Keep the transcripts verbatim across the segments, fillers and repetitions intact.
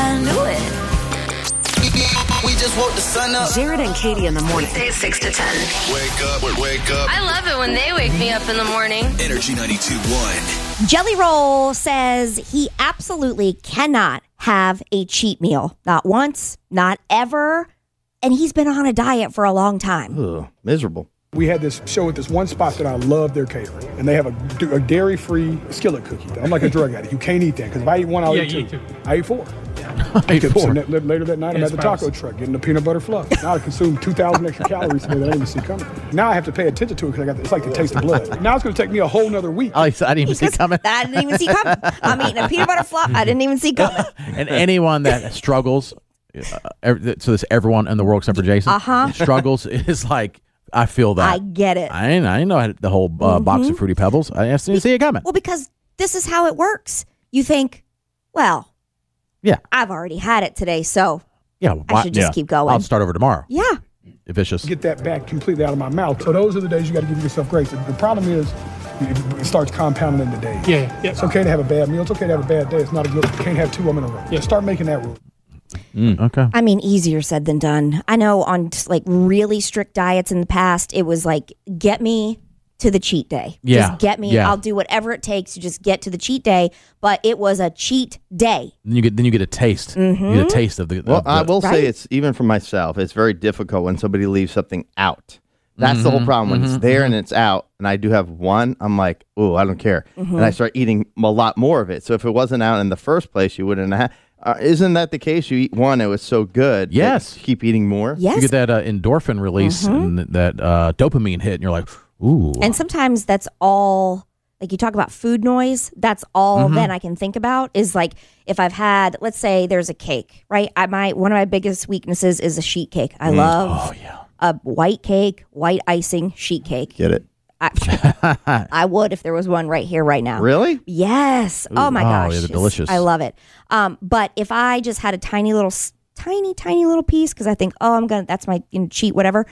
I knew it. We just woke the sun up. Jared and Katie in the morning. Weekdays six to ten. Wake up, wake up. I love it when they wake me up in the morning. Energy ninety-two point one. Jelly Roll says he absolutely cannot have a cheat meal. Not once, not ever. And he's been on a diet for a long time. Ugh, miserable. We had this show at this one spot that I love their catering, and they have a, a dairy-free skillet cookie. I'm like a drug addict. You can't eat that, because if I eat one, I'll yeah, eat two. Too. I ate four. I ate four. So later that night, I'm at the taco truck getting the peanut butter fluff. Now I consumed two thousand extra calories today that I didn't even see coming. Now I have to pay attention to it because I got it's like the taste of blood. Now it's going to take me a whole nother week. I didn't even see coming. That I didn't even see coming. I'm eating a peanut butter fluff. I didn't even see coming. And anyone that struggles, uh, every, so this everyone in the world except for Jason, uh-huh. struggles is like, I feel that. I get it. I didn't, I didn't know I had the whole uh, Mm-hmm. box of Fruity Pebbles. I didn't see it coming. Well, because this is how it works. You think, well, Yeah. I've already had it today, so Yeah, I why- should just yeah. keep going. I'll start over tomorrow. Yeah. If it's just Get that back completely out of my mouth. So those are the days you got to give yourself grace. The problem is it starts compounding in the days. Yeah, yeah. It's okay to have a bad meal. It's okay to have a bad day. It's not a good. You can't have two of them in a row. Yeah. Start making that rule. mm, okay. I mean, easier said than done. I know on like really strict diets in the past, it was like, get me to the cheat day. Yeah. Just get me. Yeah. I'll do whatever it takes to just get to the cheat day. But it was a cheat day. Then you get then you get a taste. Mm-hmm. You get a taste of the. Well, of the I will Right? say it's, even for myself, it's very difficult when somebody leaves something out. That's the whole problem. When it's there and it's out, and I do have one, I'm like, oh, I don't care. Mm-hmm. And I start eating a lot more of it. So if it wasn't out in the first place, you wouldn't have. Uh, isn't that the case? You eat one, it was so good. that Yes. you keep eating more. Yes. You get that uh, endorphin release and that uh, dopamine hit, and you're like, ooh. And sometimes that's all, like you talk about food noise, that's all Mm-hmm. then I can think about is like if I've had, let's say there's a cake, right? I my One of my biggest weaknesses is a sheet cake. I love oh yeah. a white cake, white icing sheet cake. Get it? I, I would if there was one right here, right now. Really? Yes. Oh my Oh, gosh. yeah, they're It's- delicious. I love it. Um, but if I just had a tiny little, s- tiny, tiny little piece, because I think, oh, I'm gonna, that's my you know, cheat, whatever.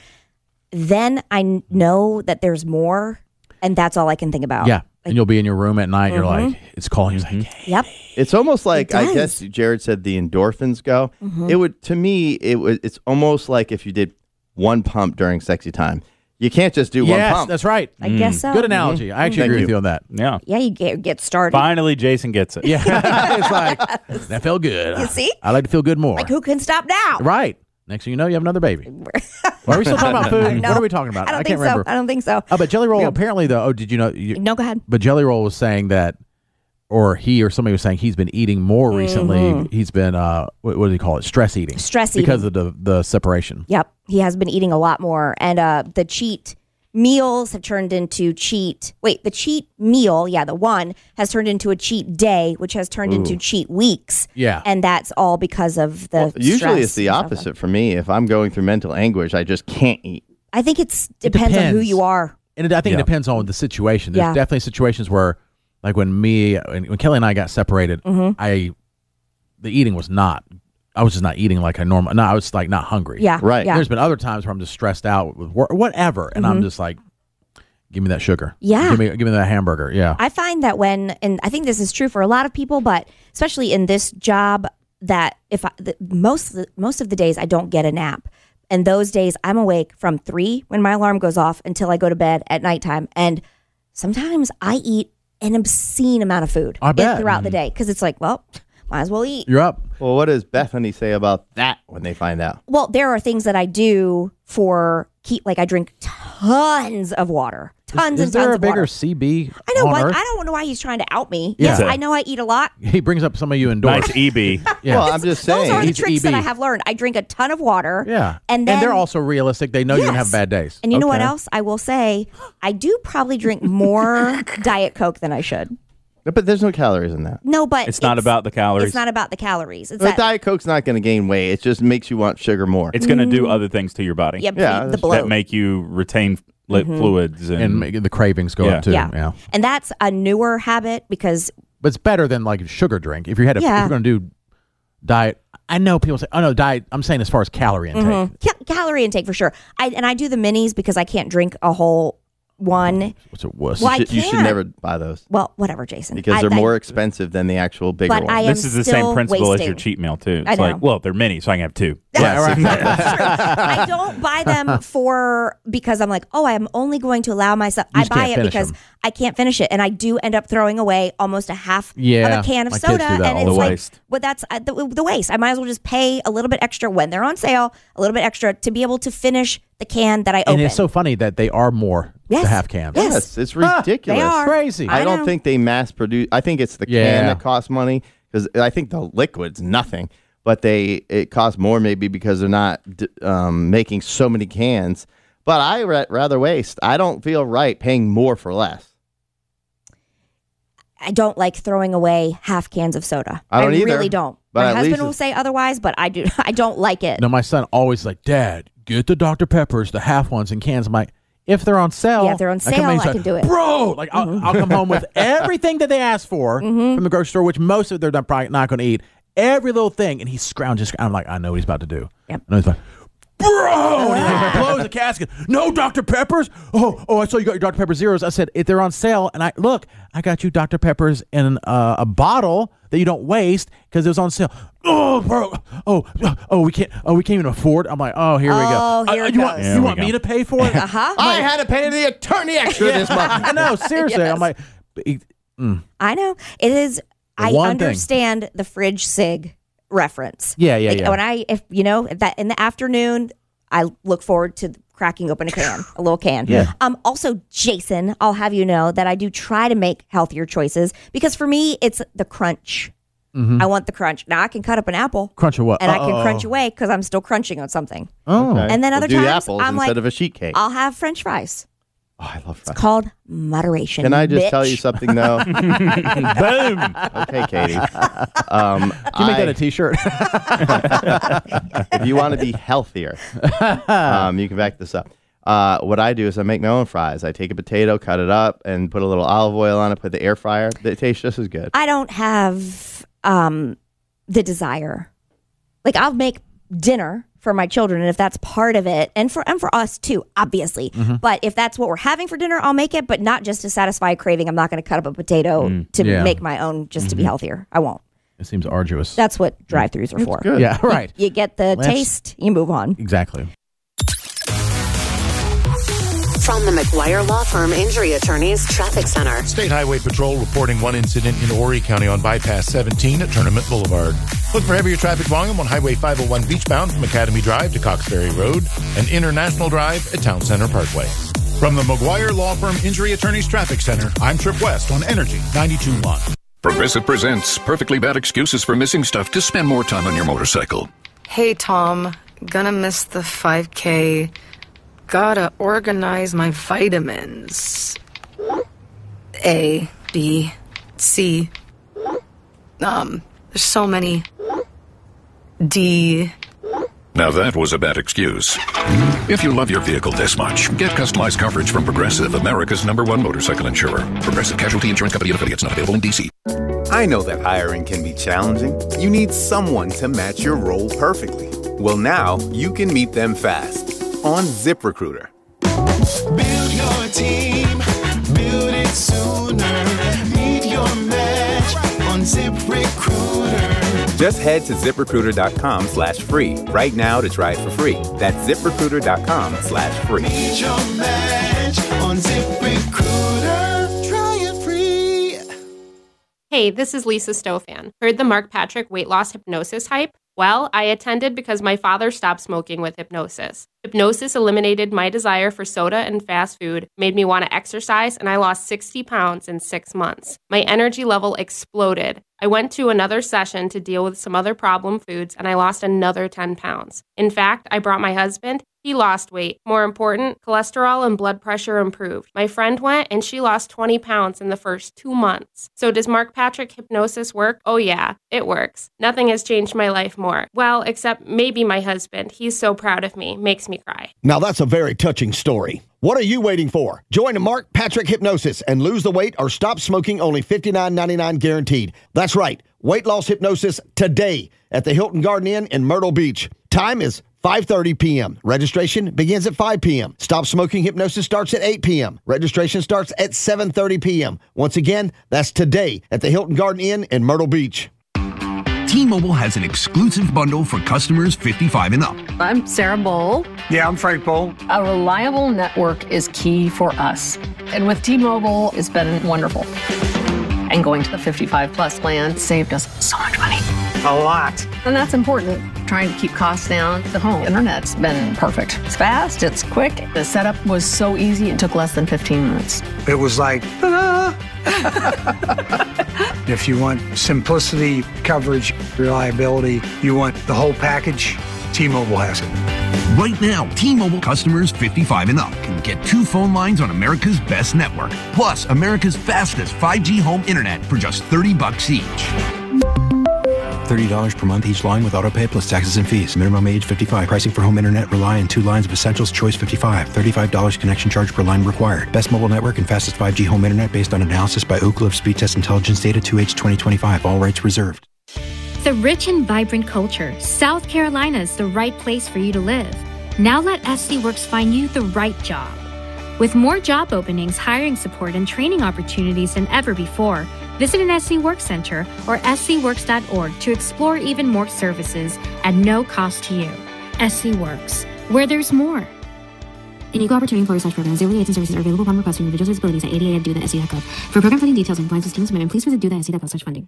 Then I n- know that there's more, and that's all I can think about. Yeah. And you'll be in your room at night. You're like, it's calling. You're like, hey. Yep. It's almost like, I does. guess Jared said the endorphins go. It would, to me, it was. It's almost like if you did one pump during sexy time. You can't just do yes, one pump. that's right. I guess so. Good analogy. I actually Thank agree you. with you on that. Yeah. Yeah, you get, get started. Finally, Jason gets it. Yeah. It's like, that felt good. You see? I like to feel good more. Like, who can stop now? Right. Next thing you know, you have another baby. Why are we still talking about food? No, What are we talking about? I don't I think can't remember. so. I don't think so. Oh, but Jelly Roll apparently though. Oh, did you know? You, No, go ahead. But Jelly Roll was saying that, or he or somebody was saying he's been eating more recently. He's been uh, what, what do you call it? Stress eating. Stress because of the the separation. Yep. He has been eating a lot more. And uh, the cheat meals have turned into cheat. Wait, the cheat meal, yeah, the one has turned into a cheat day, which has turned into cheat weeks. Yeah. And that's all because of the Well, usually stress it's the and stuff. opposite for me. If I'm going through mental anguish, I just can't eat. I think it's depends, on who depends. you are. And it, I think Yeah. it depends on the situation. There's Yeah. definitely situations where, like when me, when, when Kelly and I got separated, Mm-hmm. I, the eating was not, I was just not eating like I normal. No, I was like not hungry. Yeah. Right. Yeah. There's been other times where I'm just stressed out with work, whatever, and I'm just like, give me that sugar. Mm-hmm. Yeah. Give me, give me that hamburger. Yeah. I find that when, and I think this is true for a lot of people, but especially in this job, that if I, the, most of the, most of the days I don't get a nap, and those days I'm awake from three when my alarm goes off until I go to bed at nighttime, and sometimes I eat an obscene amount of food I bet. throughout the day because it's like, well, might as well eat. You're up. Well, what does Bethany say about that when they find out? Well, there are things that I do for keep, like I drink tons of water, tons Is and there tons a of bigger water. C B I know. on Why, Earth? I don't know why he's trying to out me. Yeah. Yes, I know I eat a lot. He brings up some of you indoors. Nice E B. Yeah. Well, I'm just Those saying. are the He's tricks E B. that I have learned. I drink a ton of water. yeah. And then they're also realistic. They know you're going to have Yes. bad days. And you know what Okay. else? I will say, I do probably drink more Diet Coke than I should. But there's no calories in that. No, but It's not about the calories. It's not about the calories. It's But that Diet Coke's not going to gain weight. It just makes you want sugar more. It's going to do other things to your body yeah, Yeah, the that's- bloat. that make you retain li- fluids. And, and make the cravings go Yeah. up too. yeah. Yeah. And that's a newer habit because But it's better than like a sugar drink. If you had a, Yeah. if you're going to do diet, I know people say, oh no, diet. I'm saying as far as calorie intake. ca- calorie intake for sure. I and I do the minis because I can't drink a whole one. What's a wuss? Well, I you, should, you should can't. never buy those Well, whatever, Jason. because I- they're I- more expensive than the actual bigger But ones. I am This is the still same principle wasting. as your cheat meal too. I It's know. like, well, they're mini, so I can have two. Yeah, right. That's true. I don't buy them for because I'm like, oh, I'm only going to allow myself. You I just buy can't it finish because them. I can't finish it, and I do end up throwing away almost a half Yeah, of a can of my kids soda, do that and all it's the like, waste. well, that's uh, the, the waste. I might as well just pay a little bit extra when they're on sale, a little bit extra to be able to finish the can that I open. And it's so funny that they are more Yes. the half cans. Yes. Yes, it's ridiculous. They are. Crazy. I, I don't know. think they mass produce. I think it's the can Yeah. that costs money because I think the liquid's nothing, but they it costs more maybe because they're not d- um, making so many cans. But I ra- rather waste. I don't feel right paying more for less. I don't like throwing away half cans of soda. I don't either, really don't. but My at husband least will it's- say otherwise, but I do. I don't like it. No, my son always like, Dad, get the Doctor Peppers, the half ones in cans. I'm like, if they're on sale, Yeah, if they're on I come sale, in, he's I like, can do it. Mm-hmm. Bro, like I'll, I'll come home with everything that they asked for from the grocery store, which most of they're not, probably not going to eat. Every little thing, and he scrounges. I'm like, I know what he's about to do. Yep. And he's like, Bro, and he like blows the casket. No Doctor Peppers. Oh, oh, I saw you got your Doctor Pepper Zeros. I said, if they're on sale, and I look, I got you Doctor Peppers in uh, a bottle that you don't waste because it was on sale. Oh, bro. Oh, oh, we can't. Oh, we can't even afford. I'm like, oh, here we Oh, go. here Uh, it you want, goes. There you we want go. me to pay for it? Uh-huh. I had to pay the attorney extra this month. I know, seriously. Yes. I'm like, it- I know. It is. I one thing. understand the fridge sig reference. Yeah, yeah, Like, yeah. When I, if you know, if that in the afternoon, I look forward to cracking open a can, a little can. Yeah. Um. Also, Jason, I'll have you know that I do try to make healthier choices because for me, it's the crunch. I want the crunch. Now I can cut up an apple. Crunch or what? And I can Uh-oh. crunch away because I'm still crunching on something. Oh. Okay. And then We'll other do the times, apples I'm instead like, of a sheet cake. I'll have French fries. Oh, I love fries. Called moderation. Can I just bitch. tell you something though? Boom. Okay, Katie. Um, Can you make I- that a T-shirt? if you want to be healthier, um, you can back this up. Uh, what I do is I make my own fries. I take a potato, cut it up, and put a little olive oil on it. Put the air fryer. It tastes just as good. I don't have um, the desire. Like I'll make dinner for my children, and if that's part of it, and for and for us too, obviously. Mm-hmm. But if that's what we're having for dinner, I'll make it, but not just to satisfy a craving. I'm not going to cut up a potato to Mm. Yeah. Mm-hmm. make my own just to be healthier. I won't. It seems arduous. That's what drive-throughs are for. Good. Yeah, right. You get the Let's- taste, you move on. Exactly. From the McGuire Law Firm Injury Attorneys Traffic Center. State Highway Patrol reporting one incident in Horry County on Bypass seventeen at Tournament Boulevard. Look for heavier traffic volume on Highway five oh one beachbound from Academy Drive to Cox Ferry Road and International Drive at Town Center Parkway. From the McGuire Law Firm Injury Attorneys Traffic Center, I'm Trip West on Energy ninety-two point one. Progressive presents perfectly bad excuses for missing stuff to spend more time on your motorcycle. Hey, Tom. Gonna miss the five K. Gotta organize my vitamins. A, B, C. Um, there's so many. D. Now that was a bad excuse. If you love your vehicle this much, get customized coverage from Progressive, America's number one motorcycle insurer. Progressive Casualty Insurance Company and affiliates, not available in D C. I know that hiring can be challenging. You need someone to match your role perfectly. Well, now you can meet them fast on ZipRecruiter. Build your team, build it sooner. Meet your match on ZipRecruiter. Just head to ZipRecruiter.com slash free right now to try it for free. That's ZipRecruiter.com slash free. Meet your match on ZipRecruiter. Try it free. Hey, this is Lisa Stofan. Heard the Mark Patrick weight loss hypnosis hype? Well, I attended because my father stopped smoking with hypnosis. Hypnosis eliminated my desire for soda and fast food, made me want to exercise, and I lost sixty pounds in six months. My energy level exploded. I went to another session to deal with some other problem foods, and I lost another ten pounds. In fact, I brought my husband. He lost weight. More important, cholesterol and blood pressure improved. My friend went and she lost twenty pounds in the first two months. So does Mark Patrick hypnosis work? Oh yeah, it works. Nothing has changed my life more. Well, except maybe my husband. He's so proud of me. Makes me cry. Now that's a very touching story. What are you waiting for? Join Mark Patrick Hypnosis and lose the weight or stop smoking, only fifty-nine ninety-nine guaranteed. That's right, weight loss hypnosis today at the Hilton Garden Inn in Myrtle Beach. Time is five thirty p.m. Registration begins at five p.m. Stop Smoking Hypnosis starts at eight p.m. Registration starts at seven thirty p.m. Once again, that's today at the Hilton Garden Inn in Myrtle Beach. T-Mobile has an exclusive bundle for customers fifty-five and up. I'm Sarah Bowl. Yeah, I'm Frank Bowl. A reliable network is key for us. And with T-Mobile, it's been wonderful. And going to the fifty-five plus plan saved us so much money. A lot. And that's important. Trying to keep costs down. The home internet's been perfect. It's fast, it's quick. The setup was so easy, it took less than fifteen minutes. It was like, ta-da! If you want simplicity, coverage, reliability, you want the whole package, T-Mobile has it. Right now, T-Mobile customers fifty-five and up can get two phone lines on America's best network, plus America's fastest five G home internet for just thirty bucks each. thirty dollars per month each line with autopay plus taxes and fees. Minimum age fifty-five. Pricing for home internet rely on two lines of Essentials Choice fifty-five. thirty-five dollars connection charge per line required. Best mobile network and fastest five G home internet based on analysis by Oak Cliff Speed Test Intelligence Data two H twenty twenty-five. All rights reserved. The rich and vibrant culture, South Carolina's the right place for you to live. Now let S C Works find you the right job. With more job openings, hiring support, and training opportunities than ever before, visit an S C Works Center or S C works dot org to explore even more services at no cost to you. S C Works, where there's more. An equal opportunity employer slash program. Auxiliary aids and services are available upon request from individuals with disabilities at A D A at do the S C dot gov. For program funding details and compliance with student submission, please visit do the S C dot gov slash funding.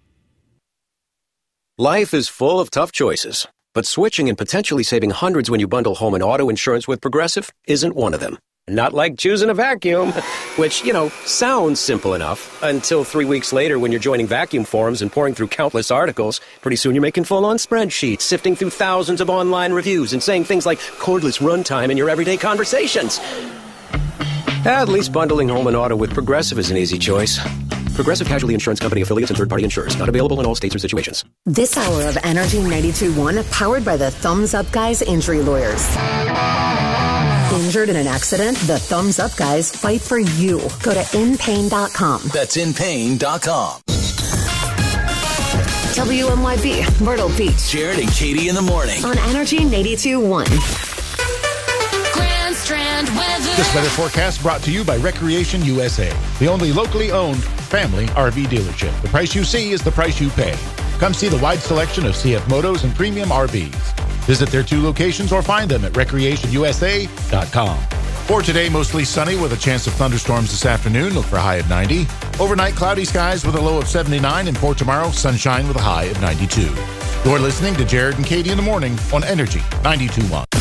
Life is full of tough choices, but switching and potentially saving hundreds when you bundle home and auto insurance with Progressive isn't one of them. Not like choosing a vacuum, which, you know, sounds simple enough until three weeks later when you're joining vacuum forums and pouring through countless articles. Pretty soon you're making full-on spreadsheets, sifting through thousands of online reviews and saying things like cordless runtime in your everyday conversations. At least bundling home and auto with Progressive is an easy choice. Progressive Casualty Insurance Company affiliates and third-party insurers. Not available in all states or situations. This hour of Energy ninety-two point one, powered by the Thumbs Up Guys Injury Lawyers. Injured in an accident? The Thumbs Up Guys fight for you. Go to in pain dot com. That's in pain dot com. W M Y B, Myrtle Beach. Jared and Katie in the morning. On Energy ninety-two point one. Grand Strand weather. This weather forecast brought to you by Recreation U S A, the only locally owned family R V dealership. The price you see is the price you pay. Come see the wide selection of C F Motos and premium R Vs. Visit their two locations or find them at recreation u s a dot com. For today, mostly sunny with a chance of thunderstorms this afternoon. Look for a high of ninety. Overnight, cloudy skies with a low of seventy-nine. And for tomorrow, sunshine with a high of ninety-two. You're listening to Jared and Katie in the morning on Energy ninety-two point one.